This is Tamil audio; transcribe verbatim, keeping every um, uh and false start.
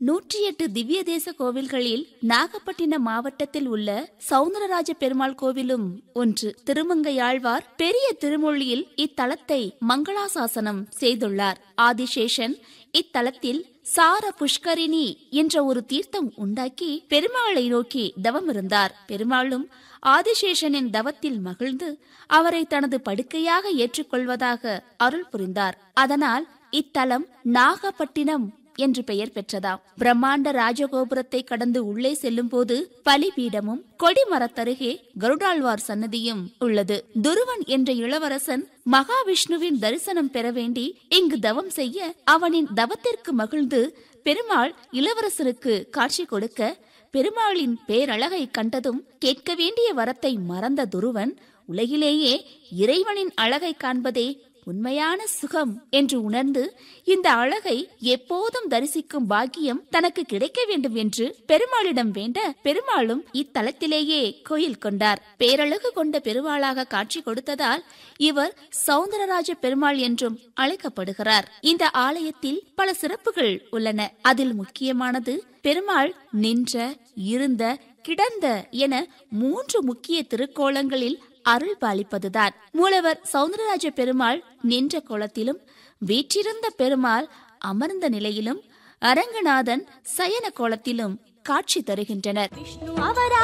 நூற்றி எட்டு திவ்ய தேச கோவில்களில் நாகப்பட்டினம் மாவட்டத்தில் உள்ள சவுந்தரராஜ பெருமாள் கோவிலும் ஒன்று. திருமங்கையாழ்வார் பெரிய திருமொழியில் இத்தலத்தை மங்களாசாசனம் செய்துள்ளார். ஆதிசேஷன் இத்தலத்தில் சார புஷ்கரிணி என்ற ஒரு தீர்த்தம் உண்டாக்கி பெருமாளை நோக்கி தவம் இருந்தார். பெருமாளும் ஆதிசேஷனின் தவத்தில் மகிழ்ந்து அவரை தனது படுக்கையாக ஏற்றுக்கொள்வதாக அருள் புரிந்தார். அதனால் இத்தலம் நாகப்பட்டினம் என்று பெயர் பெற்றதாம். பிரம்மாண்ட ராஜகோபுரத்தை கடந்து உள்ளே செல்லும் போது பலிபீடமும் கொடிமரத்தருகே கருடாழ்வார் சன்னதியும் உள்ளது. துருவன் என்ற இளவரசன் மகாவிஷ்ணுவின் தரிசனம் பெற வேண்டி இங்கு தவம் செய்ய அவனின் தவத்திற்கு மகிழ்ந்து பெருமாள் இளவரசருக்கு காட்சி கொடுக்க பெருமாளின் பேரழகை கண்டதும் கேட்க வேண்டிய வரத்தை மறந்த துருவன் உலகிலேயே இறைவனின் அழகை காண்பதே உண்மையான சுகம் என்று உணர்ந்து இந்த அழகை எப்போதும் தரிசிக்கும் பாக்கியம் தனக்கு கிடைக்க வேண்டும் என்று பெருமாளிடம் வேண்ட பெருமாளும் இத்தலத்திலேயே கோயில் கொண்டார். பேரழகு கொண்ட பெருமாளாக காட்சி கொடுத்ததால் இவர் சவுந்தரராஜ பெருமாள் என்றும் அழைக்கப்படுகிறார். இந்த ஆலயத்தில் பல சிறப்புகள் உள்ளன. அதில் முக்கியமானது பெருமாள் நின்ற, இருந்த, கிடந்த என மூன்று முக்கிய திருக்கோலங்களில் அருள் பாலிப்பதுதான். மூலவர் சவுந்தரராஜ பெருமாள் நின்ற கோலத்திலும், வீற்றிருந்த பெருமாள் அமர்ந்த நிலையிலும், அரங்கநாதன் சயன கோலத்திலும் காட்சி தருகின்றனர்.